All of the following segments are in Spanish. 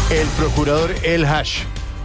El procurador El Hash,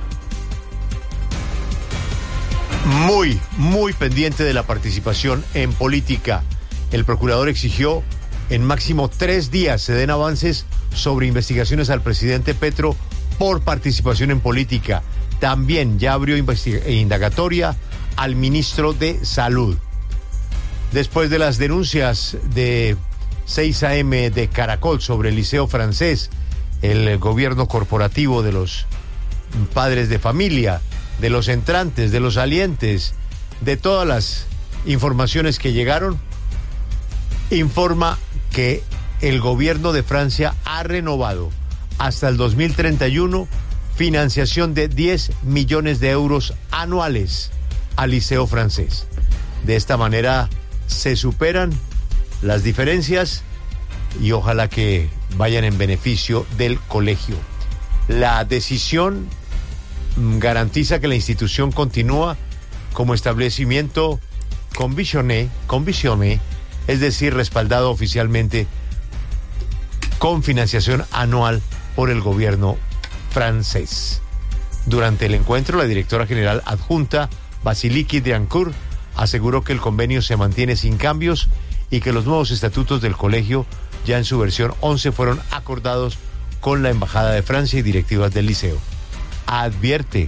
muy pendiente de la participación en política. El procurador exigió en máximo 3 días se den avances sobre investigaciones al presidente Petro por participación en política. También ya abrió indagatoria al ministro de Salud. Después de las denuncias de 6 AM de Caracol sobre el Liceo Francés, el gobierno corporativo de los padres de familia, de los entrantes, de los salientes, de todas las informaciones que llegaron, informa que el gobierno de Francia ha renovado hasta el 2031 financiación de 10 millones de euros anuales al Liceo Francés. De esta manera se superan las diferencias y ojalá que vayan en beneficio del colegio. La decisión garantiza que la institución continúa como establecimiento conventionné, es decir, respaldado oficialmente con financiación anual por el gobierno francés. Durante el encuentro, la directora general adjunta, Basiliki Driancourt, aseguró que el convenio se mantiene sin cambios y que los nuevos estatutos del colegio, ya en su versión 11, fueron acordados con la Embajada de Francia y directivas del liceo. Advierte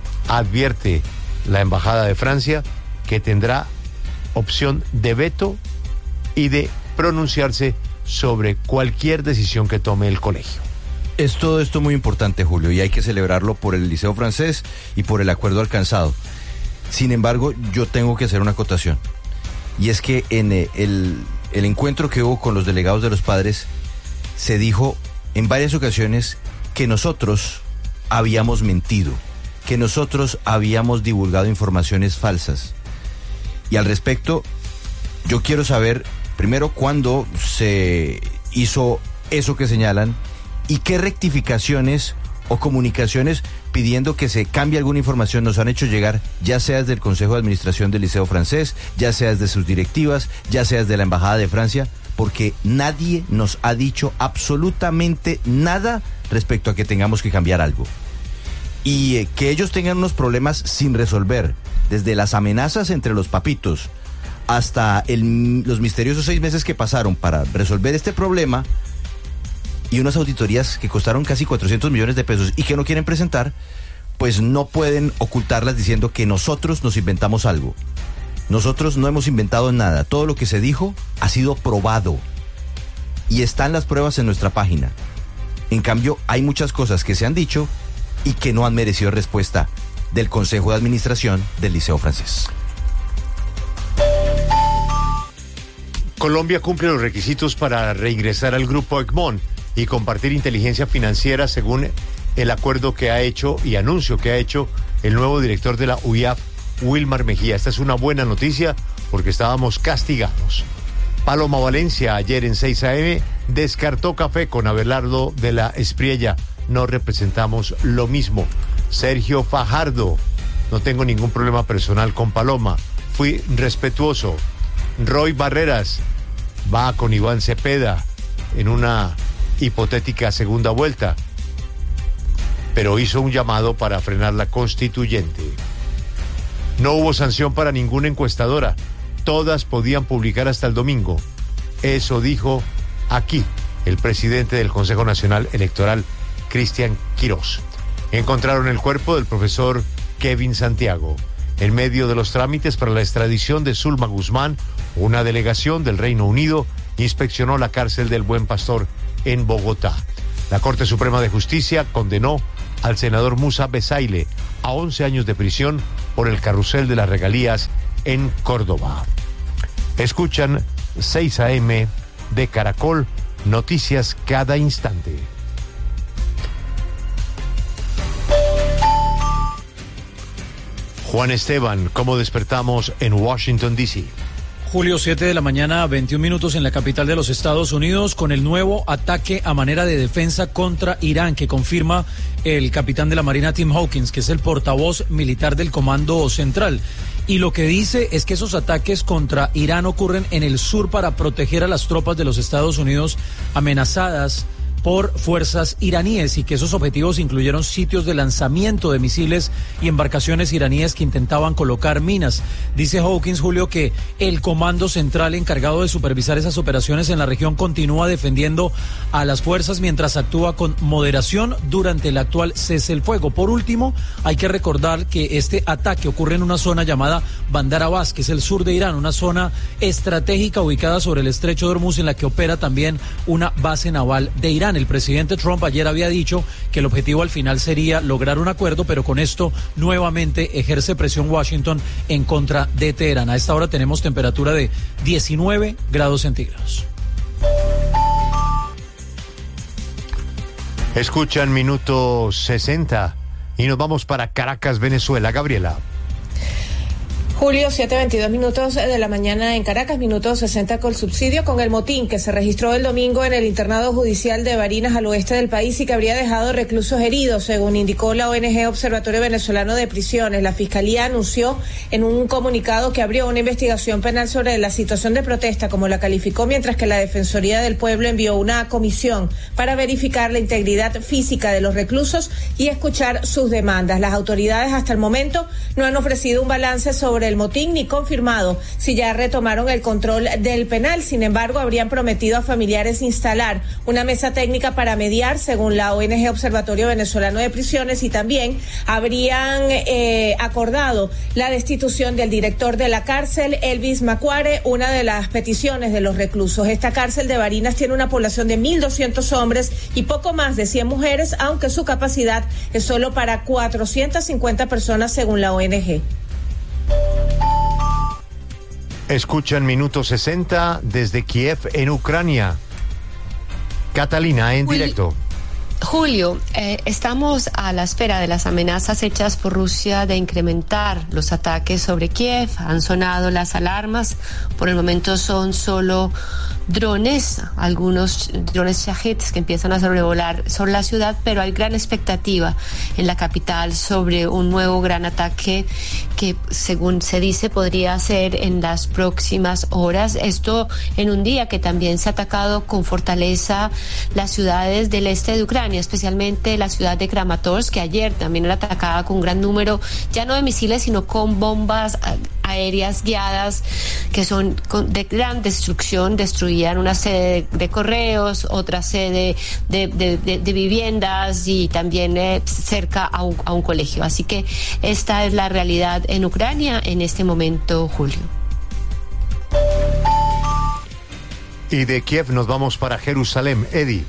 la Embajada de Francia que tendrá opción de veto y de pronunciarse sobre cualquier decisión que tome el colegio. Es todo esto muy importante, Julio, y hay que celebrarlo por el Liceo Francés y por el acuerdo alcanzado. Sin embargo, yo tengo que hacer una acotación, y es que en el encuentro que hubo con los delegados de los padres, se dijo en varias ocasiones que nosotros habíamos mentido, que nosotros habíamos divulgado informaciones falsas. Y al respecto, yo quiero saber, primero, cuándo se hizo eso que señalan y qué rectificaciones o comunicaciones pidiendo que se cambie alguna información nos han hecho llegar, ya sea desde el Consejo de Administración del Liceo Francés, ya sea desde sus directivas, ya sea desde la Embajada de Francia, porque nadie nos ha dicho absolutamente nada respecto a que tengamos que cambiar algo. Y que ellos tengan unos problemas sin resolver, desde las amenazas entre los papitos hasta los misteriosos 6 meses que pasaron para resolver este problema, y unas auditorías que costaron casi 400 millones de pesos y que no quieren presentar, pues no pueden ocultarlas diciendo que nosotros nos inventamos algo. Nosotros no hemos inventado nada. Todo lo que se dijo ha sido probado y están las pruebas en nuestra página. En cambio, hay muchas cosas que se han dicho y que no han merecido respuesta del Consejo de Administración del Liceo Francés. Colombia cumple los requisitos para reingresar al grupo Egmont y compartir inteligencia financiera según el acuerdo que ha hecho y anuncio que ha hecho el nuevo director de la UIAF, Wilmar Mejía. Esta es una buena noticia porque estábamos castigados. Paloma Valencia ayer en 6 AM descartó café con Abelardo de la Espriella. No representamos lo mismo. Sergio Fajardo, no tengo ningún problema personal con Paloma, fui respetuoso. Roy Barreras va con Iván Cepeda en una hipotética segunda vuelta, pero hizo un llamado para frenar la constituyente. No hubo sanción para ninguna encuestadora, todas podían publicar hasta el domingo. Eso dijo aquí el presidente del Consejo Nacional Electoral, Cristian Quirós. Encontraron el cuerpo del profesor Kevin Santiago. En medio de los trámites para la extradición de Zulma Guzmán, una delegación del Reino Unido inspeccionó la cárcel del Buen Pastor en Bogotá. La Corte Suprema de Justicia condenó al senador Musa Besaile a 11 años de prisión por el carrusel de las regalías en Córdoba. Escuchan 6 AM de Caracol, noticias cada instante. Juan Esteban, ¿cómo despertamos en Washington, D.C.? Julio, 7 de la mañana, 21 minutos en la capital de los Estados Unidos, con el nuevo ataque a manera de defensa contra Irán, que confirma el capitán de la Marina, Tim Hawkins, que es el portavoz militar del Comando Central. Y lo que dice es que esos ataques contra Irán ocurren en el sur para proteger a las tropas de los Estados Unidos amenazadas por fuerzas iraníes y que esos objetivos incluyeron sitios de lanzamiento de misiles y embarcaciones iraníes que intentaban colocar minas. Dice Hawkins, Julio, que el comando central encargado de supervisar esas operaciones en la región continúa defendiendo a las fuerzas mientras actúa con moderación durante el actual cese el fuego. Por último, hay que recordar que este ataque ocurre en una zona llamada Bandar Abbas, que es el sur de Irán, una zona estratégica ubicada sobre el estrecho de Hormuz en la que opera también una base naval de Irán. El presidente Trump ayer había dicho que el objetivo al final sería lograr un acuerdo, pero con esto nuevamente ejerce presión Washington en contra de Teherán. A esta hora tenemos temperatura de 19 grados centígrados. Escuchan Minuto 60 y nos vamos para Caracas, Venezuela. Gabriela. Julio, 7:22 minutos de la mañana en Caracas, minuto 60 con subsidio, con el motín que se registró el domingo en el internado judicial de Barinas al oeste del país y que habría dejado reclusos heridos, según indicó la ONG Observatorio Venezolano de Prisiones. La Fiscalía anunció en un comunicado que abrió una investigación penal sobre la situación de protesta, como la calificó, mientras que la Defensoría del Pueblo envió una comisión para verificar la integridad física de los reclusos y escuchar sus demandas. Las autoridades hasta el momento no han ofrecido un balance sobre el motín ni confirmado si ya retomaron el control del penal. Sin embargo, habrían prometido a familiares instalar una mesa técnica para mediar, según la ONG Observatorio Venezolano de Prisiones, y también habrían acordado la destitución del director de la cárcel, Elvis Macuare, una de las peticiones de los reclusos. Esta cárcel de Barinas tiene una población de 1.200 hombres y poco más de 100 mujeres, aunque su capacidad es solo para 450 personas, según la ONG. Escuchan Minuto 60 desde Kiev, en Ucrania. Catalina, en directo. Julio, estamos a la espera de las amenazas hechas por Rusia de incrementar los ataques sobre Kiev. Han sonado las alarmas. Por el momento son solo drones, algunos drones Shahed que empiezan a sobrevolar sobre la ciudad, pero hay gran expectativa en la capital sobre un nuevo gran ataque que, según se dice, podría ser en las próximas horas. Esto en un día que también se ha atacado con fortaleza las ciudades del este de Ucrania, especialmente la ciudad de Kramatorsk, que ayer también era atacada con un gran número, ya no de misiles, sino con bombas aéreas guiadas que son de gran destrucción. Destruían una sede de correos, otra sede de viviendas y también cerca a un colegio. Así que esta es la realidad en Ucrania en este momento, Julio. Y de Kiev nos vamos para Jerusalén. Eddie.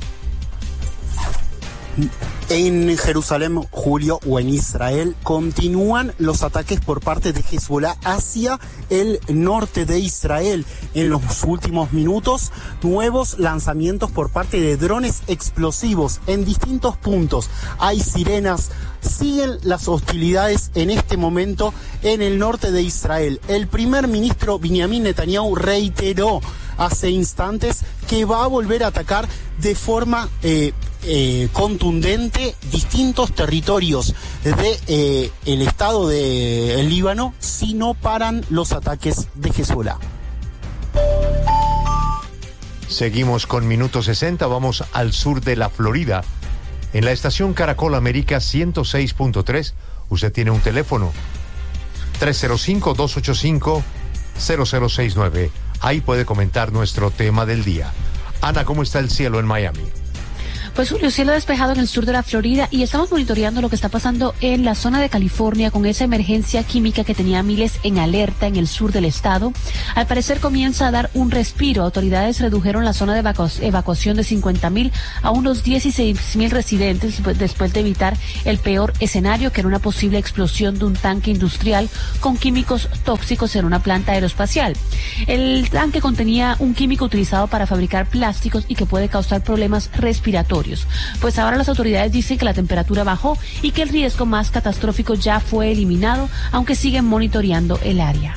En Jerusalén, Julio, o en Israel, continúan los ataques por parte de Hezbollah hacia el norte de Israel. En los últimos minutos, nuevos lanzamientos por parte de drones explosivos en distintos puntos. Hay sirenas. Siguen las hostilidades en este momento en el norte de Israel. El primer ministro Benjamin Netanyahu reiteró hace instantes que va a volver a atacar de forma contundente distintos territorios de el estado de Líbano si no paran los ataques de Hezbollah. Seguimos con Minuto 60, vamos al sur de la Florida. En la estación Caracol América 106.3, usted tiene un teléfono 305-285-0069. Ahí puede comentar nuestro tema del día. Ana, ¿cómo está el cielo en Miami? Pues Julio, cielo despejado en el sur de la Florida y estamos monitoreando lo que está pasando en la zona de California con esa emergencia química que tenía miles en alerta en el sur del estado. Al parecer comienza a dar un respiro. Autoridades redujeron la zona de evacuación de 50,000 a unos 16,000 residentes después de evitar el peor escenario, que era una posible explosión de un tanque industrial con químicos tóxicos en una planta aeroespacial. El tanque contenía un químico utilizado para fabricar plásticos y que puede causar problemas respiratorios. Pues ahora las autoridades dicen que la temperatura bajó y que el riesgo más catastrófico ya fue eliminado, aunque siguen monitoreando el área.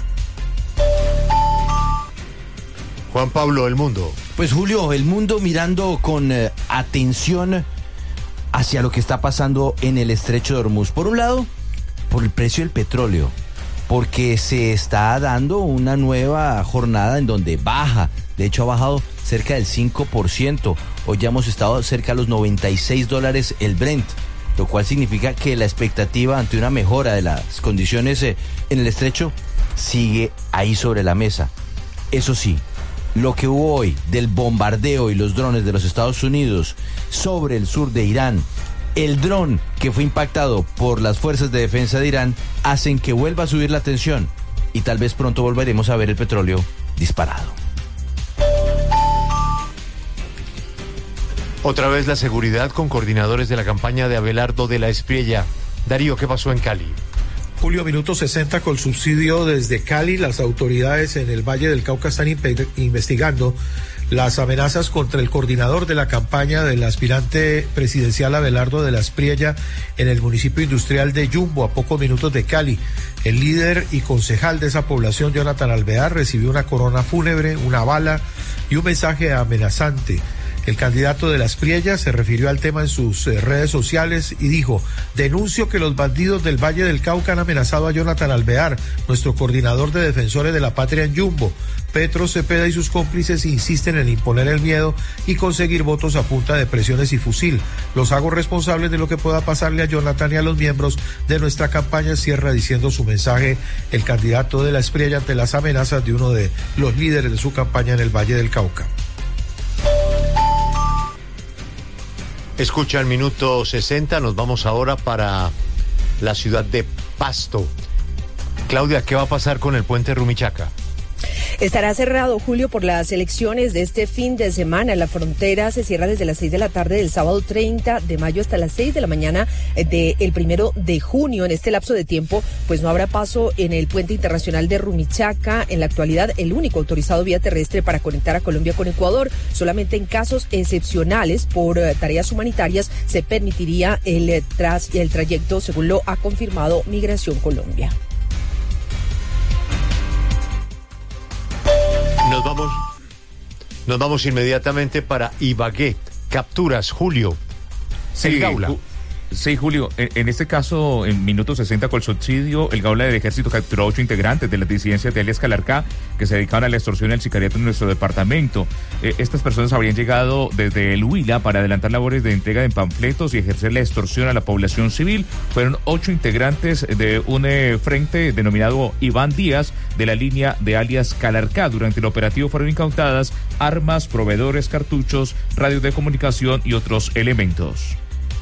Juan Pablo, el mundo. Pues Julio, el mundo mirando con atención hacia lo que está pasando en el estrecho de Hormuz. Por un lado, por el precio del petróleo, porque se está dando una nueva jornada en donde baja. De hecho, ha bajado cerca del 5%. hoy ya hemos estado cerca de los $96 el Brent, lo cual significa que la expectativa ante una mejora de las condiciones en el estrecho sigue ahí sobre la mesa. Eso sí, lo que hubo hoy del bombardeo y los drones de los Estados Unidos sobre el sur de Irán, el dron que fue impactado por las fuerzas de defensa de Irán, hacen que vuelva a subir la tensión y tal vez pronto volveremos a ver el petróleo disparado. Otra vez la seguridad con coordinadores de la campaña de Abelardo de la Espriella. Darío, ¿qué pasó en Cali? Julio, minuto 60 con subsidio desde Cali. Las autoridades en el Valle del Cauca están investigando las amenazas contra el coordinador de la campaña del aspirante presidencial Abelardo de la Espriella en el municipio industrial de Yumbo, a pocos minutos de Cali. El líder y concejal de esa población, Jonathan Alvear, recibió una corona fúnebre, una bala y un mensaje amenazante. El candidato de la Espriella se refirió al tema en sus redes sociales y dijo: denuncio que los bandidos del Valle del Cauca han amenazado a Jonathan Alvear, nuestro coordinador de defensores de la patria en Yumbo. Petro Cepeda y sus cómplices insisten en imponer el miedo y conseguir votos a punta de presiones y fusil. Los hago responsables de lo que pueda pasarle a Jonathan y a los miembros de nuestra campaña, cierra diciendo su mensaje el candidato de la Espriella ante las amenazas de uno de los líderes de su campaña en el Valle del Cauca. Escucha el minuto 60, nos vamos ahora para la ciudad de Pasto. Claudia, ¿qué va a pasar con el puente Rumichaca? Estará cerrado, Julio, por las elecciones de este fin de semana. La frontera se cierra desde las 6 de la tarde del sábado 30 de mayo hasta las 6 de la mañana del 1 de junio. En este lapso de tiempo, pues no habrá paso en el puente internacional de Rumichaca. En la actualidad, el único autorizado vía terrestre para conectar a Colombia con Ecuador. Solamente en casos excepcionales por tareas humanitarias se permitiría el trayecto, según lo ha confirmado Migración Colombia. Nos vamos inmediatamente para Ibagué. Capturas, Julio. Sí, Gaula. Sí, Julio, en este caso, en minuto 60 con subsidio, el Gaula del Ejército capturó a 8 integrantes de las disidencias de alias Calarcá que se dedicaban a la extorsión y al sicariato en nuestro departamento. Estas personas habrían llegado desde el Huila para adelantar labores de entrega de panfletos y ejercer la extorsión a la población civil. Fueron 8 integrantes de un frente denominado Iván Díaz de la línea de alias Calarcá. Durante el operativo fueron incautadas armas, proveedores, cartuchos, radios de comunicación y otros elementos.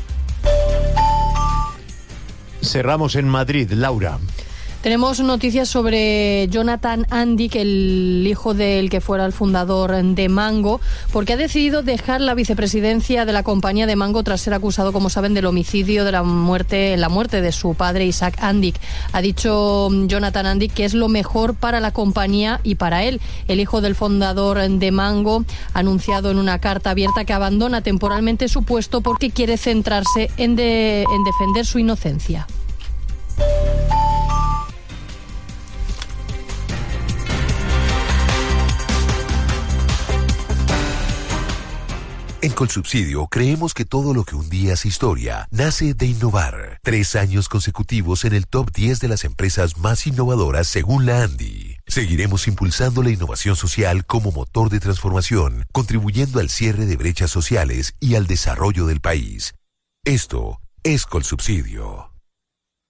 Cerramos en Madrid, Laura. Tenemos noticias sobre Jonathan Andic, el hijo del que fuera el fundador de Mango, porque ha decidido dejar la vicepresidencia de la compañía de Mango tras ser acusado, como saben, del homicidio, de la muerte de su padre Isaac Andic. Ha dicho Jonathan Andic que es lo mejor para la compañía y para él. El hijo del fundador de Mango ha anunciado en una carta abierta que abandona temporalmente su puesto porque quiere centrarse en defender su inocencia. En Colsubsidio creemos que todo lo que un día es historia nace de innovar. 3 años consecutivos en el top 10 de las empresas más innovadoras según la ANDI. Seguiremos impulsando la innovación social como motor de transformación, contribuyendo al cierre de brechas sociales y al desarrollo del país. Esto es Colsubsidio.